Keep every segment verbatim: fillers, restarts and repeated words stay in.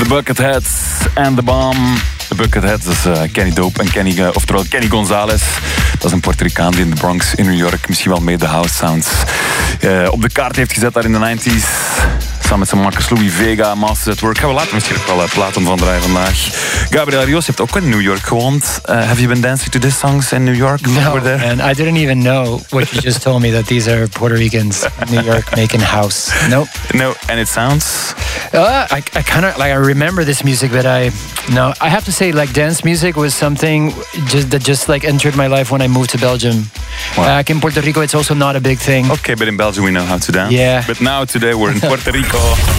The Bucketheads and The Bomb. The Bucketheads, dat is uh, Kenny Dope en Kenny, uh, oftewel Kenny Gonzalez. Dat is een Puerto Ricaan die in de Bronx in New York misschien wel mee de house sounds uh, op de kaart heeft gezet daar in de nineties. Samen met zijn makkers Louis Vega, Masters at Work. Gaan we later misschien ook wel uh, platen van draaien vandaag. Gabriel Rios, je hebt ook in New York gewoond. Uh, have you been dancing to these songs in New York? No, and I didn't even know what you just told me, that these are Puerto Ricans in New York making house. Nope. No, and it sounds? Uh, I, I kind of, like, I remember this music, but I, no, I have to say, like, dance music was something just that just, like, entered my life when I moved to Belgium. Wow. Back in Puerto Rico, it's also not a big thing. Okay, but in Belgium we know how to dance. Yeah. But now, today, we're in Puerto Rico.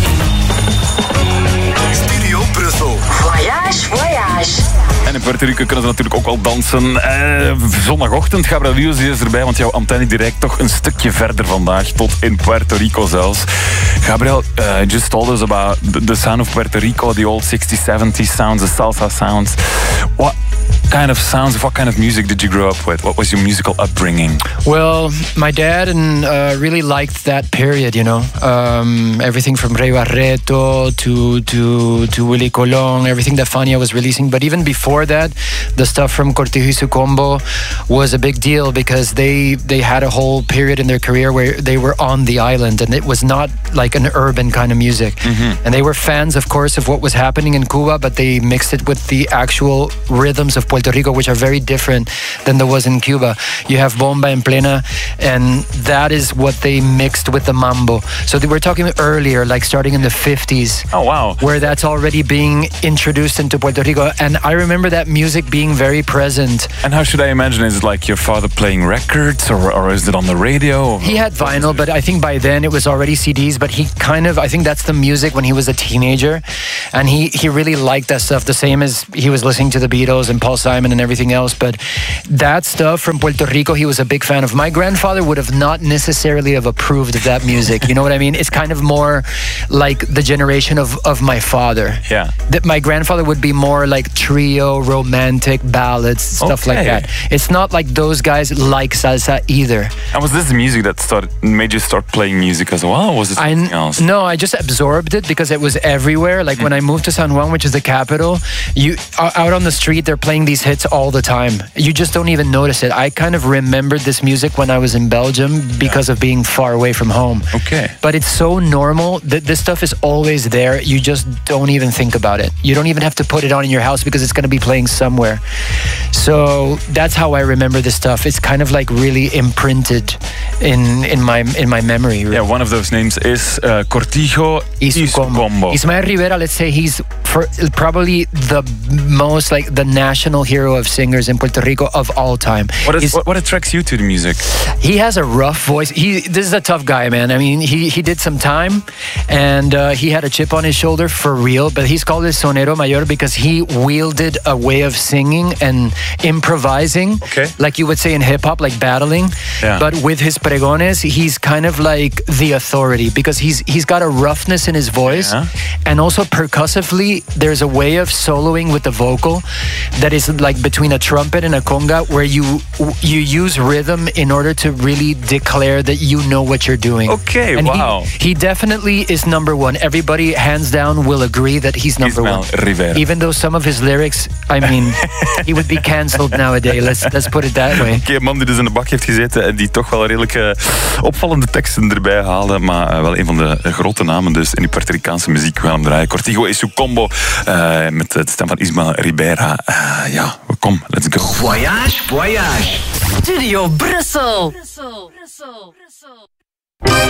Studio Brussel. Voyage, voyage. En in Puerto Rico kunnen ze natuurlijk ook wel dansen. Uh, zondagochtend, Gabriel Rios is erbij, want jouw antenne direct toch een stukje verder vandaag, tot in Puerto Rico zelfs. Gabriel, uh, just told us about the, the sound of Puerto Rico, the old sixties, seventies sounds, the salsa sounds. What kind of sounds, what kind of music did you grow up with? What was your musical upbringing? Well, my dad and uh, really liked that period, you know. Um, everything from Rey Barreto to, to, to Willy Colón, everything that Fania was releasing. But even before that, the stuff from Cortijo y Sucombo was a big deal because they, they had a whole period in their career where they were on the island and it was not like an urban kind of music. Mm-hmm. And they were fans, of course, of what was happening in Cuba, but they mixed it with the actual rhythms of Puerto Rico, which are very different than there was in Cuba. You have bomba en plena, and that is what they mixed with the mambo. So they were talking earlier, like starting in the fifties. Oh, wow. Where that's already being introduced into Puerto Rico. And I remember that music being very present. And how should I imagine? Is it like your father playing records, or, or is it on the radio? He had vinyl, but I think by then it was already C Ds. But he kind of, I think that's the music when he was a teenager. And he, he really liked that stuff, the same as he was listening to the Beatles and Paul Simon and everything else. But that stuff from Puerto Rico, he was a big fan of. My grandfather would have not necessarily have approved of that music. You know what I mean? It's kind of more like the generation of, of my father. Yeah. That my grandfather would be more like trio, romantic, ballads, stuff okay. like that. It's not like those guys like salsa either. And was this the music that started made you start playing music as well, or was it something I, else? No, I just absorbed it because it was everywhere. Like mm. when I moved to San Juan, which is the capital, you out on the street, they're playing these hits all the time. You just don't even notice it. I kind of remembered this music when I was in Belgium because yeah. of being far away from home. Okay. But it's so normal that this stuff is always there. You just don't even think about it. You don't even have to put it on in your house because it's going to be playing somewhere. So that's how I remember this stuff. It's kind of like really imprinted in in my in my memory. Really. Yeah, one of those names is uh, Cortijo y Sucombo. Ismael Rivera, let's say he's for probably the most, like, the national hero of singers in Puerto Rico of all time. What, is, what, what attracts you to the music? He has a rough voice. He This is a tough guy, man. I mean, he, he did some time, and uh, he had a chip on his shoulder for real, but he's called el sonero mayor because he wielded a way of singing and improvising, okay. like you would say in hip-hop, like battling. Yeah. But with his pregones, he's kind of like the authority because he's he's got a roughness in his voice, yeah. and also percussively, there's a way of soloing with the vocal that is like between a trumpet and a conga, where you you use rhythm in order to really declare that you know what you're doing. Okay, and wow. He, he definitely is number one. Everybody, hands down, will agree that he's number Ismael one. Rivera. Even though some of his lyrics, I mean, he would be cancelled nowadays. Let's let's put it that way. Oké, okay, een man die dus in de bak heeft gezeten en die toch wel redelijk uh, opvallende teksten erbij haalde, maar uh, wel een van de uh, grote namen dus in die Puerto Ricaanse muziek. We gaan hem draaien. Cortijo y Sucombo uh, met de stem van Ismael Rivera. Uh, ja, kom, let's go. Voyage, voyage. Studio Brussel. Brussel, Brussel, Brussel.